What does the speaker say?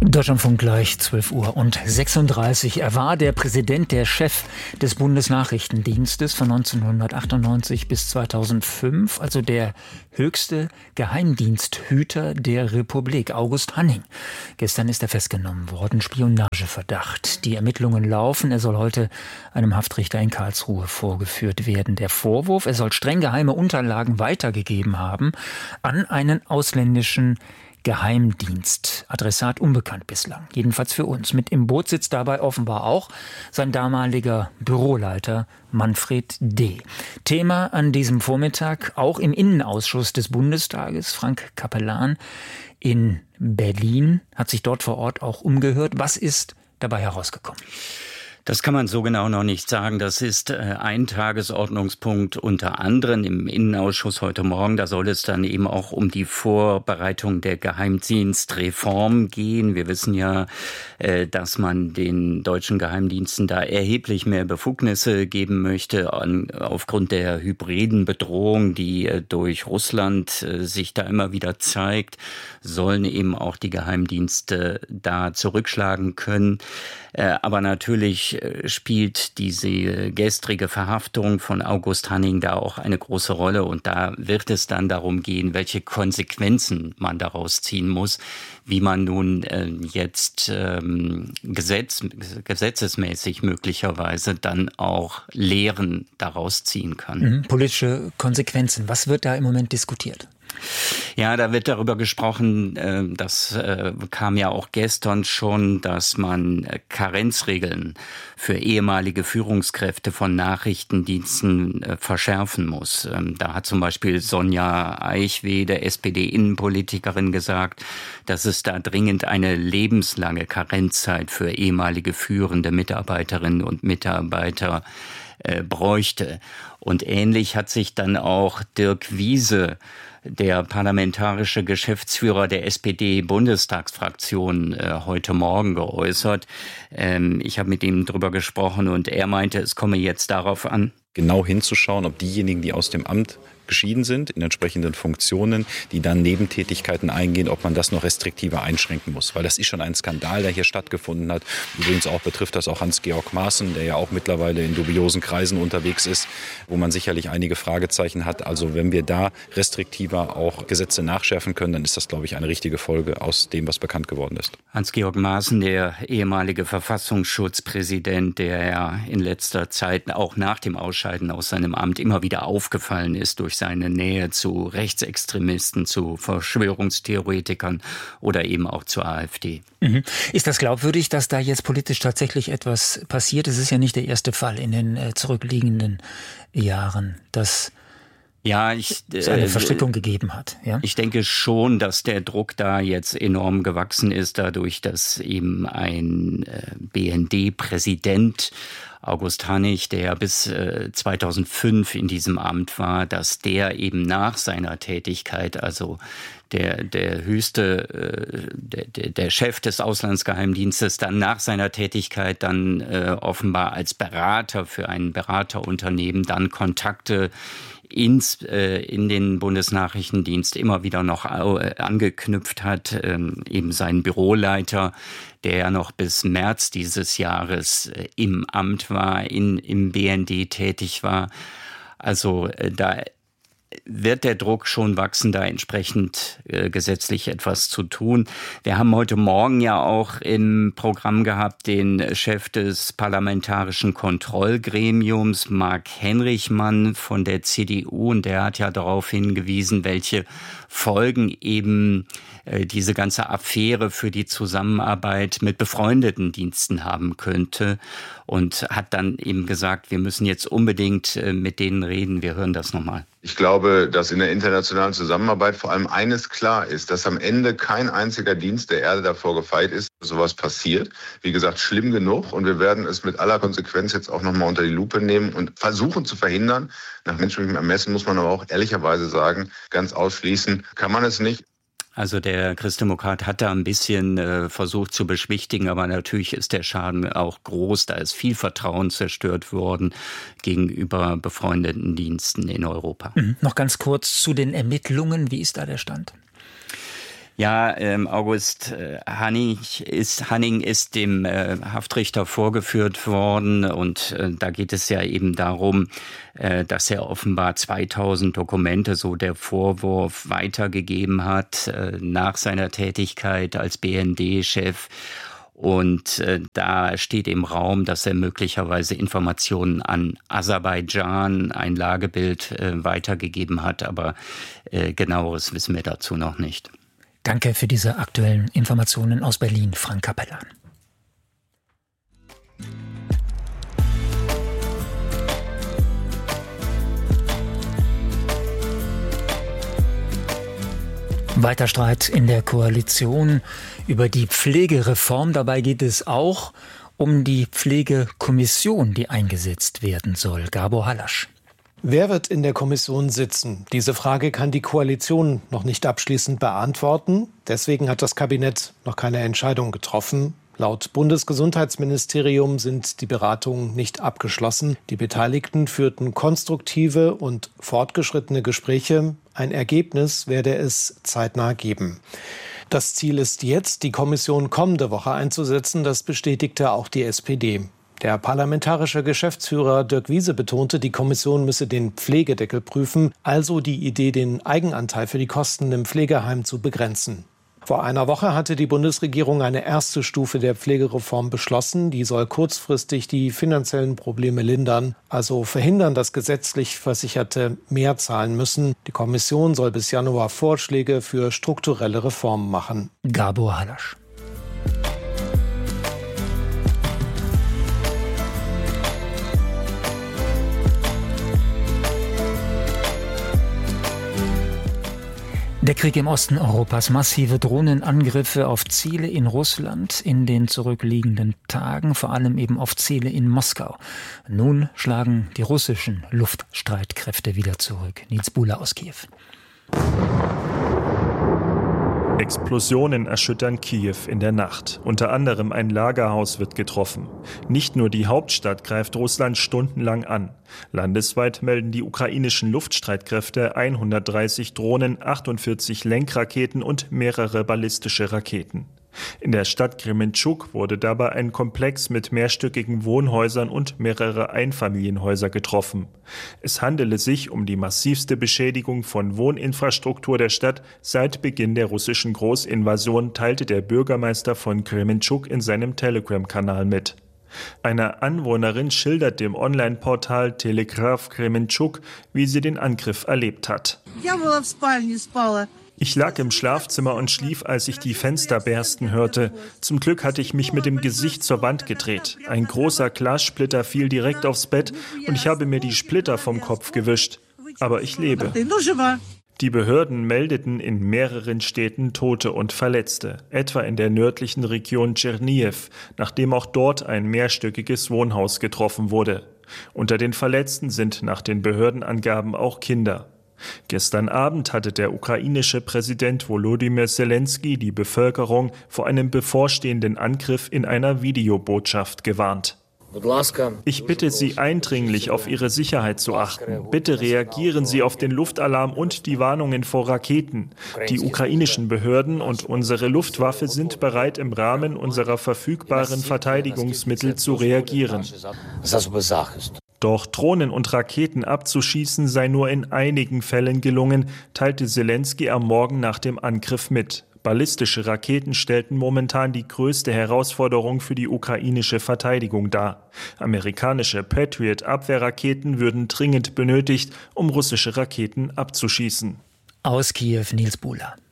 Deutschlandfunk gleich 12:36 Uhr. Er war der Präsident, der Chef des Bundesnachrichtendienstes von 1998 bis 2005, also der höchste Geheimdiensthüter der Republik, August Hanning. Gestern ist er festgenommen worden, Spionageverdacht. Die Ermittlungen laufen. Er soll heute einem Haftrichter in Karlsruhe vorgeführt werden. Der Vorwurf, er soll streng geheime Unterlagen weitergegeben haben an einen ausländischen Geheimdienst. Adressat unbekannt bislang, jedenfalls für uns. Mit im Boot sitzt dabei offenbar auch sein damaliger Büroleiter Manfred D. Thema an diesem Vormittag auch im Innenausschuss des Bundestages. Frank Capellan in Berlin hat sich dort vor Ort auch umgehört. Was ist dabei herausgekommen? Das kann man so genau noch nicht sagen. Das ist ein Tagesordnungspunkt unter anderem im Innenausschuss heute Morgen. Da soll es dann eben auch um die Vorbereitung der Geheimdienstreform gehen. Wir wissen ja, dass man den deutschen Geheimdiensten da erheblich mehr Befugnisse geben möchte aufgrund der hybriden Bedrohung, die durch Russland sich da immer wieder zeigt, sollen eben auch die Geheimdienste da zurückschlagen können. Aber natürlich spielt diese gestrige Verhaftung von August Hanning da auch eine große Rolle. Und da wird es dann darum gehen, welche Konsequenzen man daraus ziehen muss, wie man nun jetzt gesetzesmäßig möglicherweise dann auch Lehren daraus ziehen kann. Politische Konsequenzen. Was wird da im Moment diskutiert? Ja, da wird darüber gesprochen, das kam ja auch gestern schon, dass man Karenzregeln für ehemalige Führungskräfte von Nachrichtendiensten verschärfen muss. Da hat zum Beispiel Sonja Eichweh, der SPD-Innenpolitikerin, gesagt, dass es da dringend eine lebenslange Karenzzeit für ehemalige führende Mitarbeiterinnen und Mitarbeiter bräuchte. Und ähnlich hat sich dann auch Dirk Wiese, der parlamentarische Geschäftsführer der SPD-Bundestagsfraktion, heute Morgen geäußert. Ich habe mit ihm darüber gesprochen und er meinte, es komme jetzt darauf an, genau hinzuschauen, ob diejenigen, die aus dem Amt geschieden sind, in entsprechenden Funktionen, die dann Nebentätigkeiten eingehen, ob man das noch restriktiver einschränken muss. Weil das ist schon ein Skandal, der hier stattgefunden hat. Übrigens auch betrifft das auch Hans-Georg Maaßen, der ja auch mittlerweile in dubiosen Kreisen unterwegs ist, wo man sicherlich einige Fragezeichen hat. Also wenn wir da restriktiver auch Gesetze nachschärfen können, dann ist das, glaube ich, eine richtige Folge aus dem, was bekannt geworden ist. Hans-Georg Maaßen, der ehemalige Verfassungsschutzpräsident, der ja in letzter Zeit auch nach dem Ausscheiden aus seinem Amt immer wieder aufgefallen ist durch seine Nähe zu Rechtsextremisten, zu Verschwörungstheoretikern oder eben auch zur AfD. Ist das glaubwürdig, dass da jetzt politisch tatsächlich etwas passiert? Es ist ja nicht der erste Fall in den zurückliegenden Jahren, dass es eine Verstrickung gegeben hat. Ja? Ich denke schon, dass der Druck da jetzt enorm gewachsen ist, dadurch, dass eben ein BND-Präsident August Hanning, der bis 2005 in diesem Amt war, dass der eben nach seiner Tätigkeit, also der Chef des Auslandsgeheimdienstes, dann nach seiner Tätigkeit dann offenbar als Berater für ein Beraterunternehmen dann Kontakte in den Bundesnachrichtendienst immer wieder noch angeknüpft hat, eben seinen Büroleiter, der ja noch bis März dieses Jahres im Amt war, im BND tätig war. Also da wird der Druck schon wachsen, da entsprechend gesetzlich etwas zu tun. Wir haben heute Morgen ja auch im Programm gehabt den Chef des Parlamentarischen Kontrollgremiums, Marc Henrichmann von der CDU, und der hat ja darauf hingewiesen, welche Folgen eben diese ganze Affäre für die Zusammenarbeit mit befreundeten Diensten haben könnte, und hat dann eben gesagt, wir müssen jetzt unbedingt mit denen reden. Wir hören das nochmal. Ich glaube, dass in der internationalen Zusammenarbeit vor allem eines klar ist, dass am Ende kein einziger Dienst der Erde davor gefeit ist, dass sowas passiert. Wie gesagt, schlimm genug, und wir werden es mit aller Konsequenz jetzt auch nochmal unter die Lupe nehmen und versuchen zu verhindern. Nach menschlichem Ermessen muss man aber auch ehrlicherweise sagen, ganz ausschließen kann man es nicht. Also der Christdemokrat hat da ein bisschen versucht zu beschwichtigen, aber natürlich ist der Schaden auch groß. Da ist viel Vertrauen zerstört worden gegenüber befreundeten Diensten in Europa. Noch ganz kurz zu den Ermittlungen. Wie ist da der Stand? Ja, August Hanning ist dem Haftrichter vorgeführt worden und da geht es ja eben darum, dass er offenbar 2000 Dokumente, so der Vorwurf, weitergegeben hat nach seiner Tätigkeit als BND-Chef. Und da steht im Raum, dass er möglicherweise Informationen an Aserbaidschan, ein Lagebild weitergegeben hat. Aber genaueres wissen wir dazu noch nicht. Danke für diese aktuellen Informationen aus Berlin, Frank Capellan. Weiter Streit in der Koalition über die Pflegereform. Dabei geht es auch um die Pflegekommission, die eingesetzt werden soll. Gabor Halasch. Wer wird in der Kommission sitzen? Diese Frage kann die Koalition noch nicht abschließend beantworten. Deswegen hat das Kabinett noch keine Entscheidung getroffen. Laut Bundesgesundheitsministerium sind die Beratungen nicht abgeschlossen. Die Beteiligten führten konstruktive und fortgeschrittene Gespräche. Ein Ergebnis werde es zeitnah geben. Das Ziel ist jetzt, die Kommission kommende Woche einzusetzen. Das bestätigte auch die SPD. Der parlamentarische Geschäftsführer Dirk Wiese betonte, die Kommission müsse den Pflegedeckel prüfen, also die Idee, den Eigenanteil für die Kosten im Pflegeheim zu begrenzen. Vor einer Woche hatte die Bundesregierung eine erste Stufe der Pflegereform beschlossen. Die soll kurzfristig die finanziellen Probleme lindern, also verhindern, dass gesetzlich Versicherte mehr zahlen müssen. Die Kommission soll bis Januar Vorschläge für strukturelle Reformen machen. Gabor Halasch. Der Krieg im Osten Europas, massive Drohnenangriffe auf Ziele in Russland in den zurückliegenden Tagen, vor allem eben auf Ziele in Moskau. Nun schlagen die russischen Luftstreitkräfte wieder zurück. Nils Buhler aus Kiew. Explosionen erschüttern Kiew in der Nacht. Unter anderem ein Lagerhaus wird getroffen. Nicht nur die Hauptstadt greift Russland stundenlang an. Landesweit melden die ukrainischen Luftstreitkräfte 130 Drohnen, 48 Lenkraketen und mehrere ballistische Raketen. In der Stadt Krementschuk wurde dabei ein Komplex mit mehrstöckigen Wohnhäusern und mehrere Einfamilienhäuser getroffen. Es handele sich um die massivste Beschädigung von Wohninfrastruktur der Stadt seit Beginn der russischen Großinvasion, teilte der Bürgermeister von Krementschuk in seinem Telegram-Kanal mit. Eine Anwohnerin schildert dem Online-Portal Telegraf Krementschuk, wie sie den Angriff erlebt hat. Ich lag im Schlafzimmer und schlief, als ich die Fenster bersten hörte. Zum Glück hatte ich mich mit dem Gesicht zur Wand gedreht. Ein großer Glassplitter fiel direkt aufs Bett und ich habe mir die Splitter vom Kopf gewischt. Aber ich lebe. Die Behörden meldeten in mehreren Städten Tote und Verletzte, etwa in der nördlichen Region Tschernihiv, nachdem auch dort ein mehrstöckiges Wohnhaus getroffen wurde. Unter den Verletzten sind nach den Behördenangaben auch Kinder. Gestern Abend hatte der ukrainische Präsident Volodymyr Zelensky die Bevölkerung vor einem bevorstehenden Angriff in einer Videobotschaft gewarnt. Ich bitte Sie eindringlich, auf Ihre Sicherheit zu achten. Bitte reagieren Sie auf den Luftalarm und die Warnungen vor Raketen. Die ukrainischen Behörden und unsere Luftwaffe sind bereit, im Rahmen unserer verfügbaren Verteidigungsmittel zu reagieren. Doch Drohnen und Raketen abzuschießen sei nur in einigen Fällen gelungen, teilte Zelensky am Morgen nach dem Angriff mit. Ballistische Raketen stellten momentan die größte Herausforderung für die ukrainische Verteidigung dar. Amerikanische Patriot-Abwehrraketen würden dringend benötigt, um russische Raketen abzuschießen. Aus Kiew, Nils Buhler.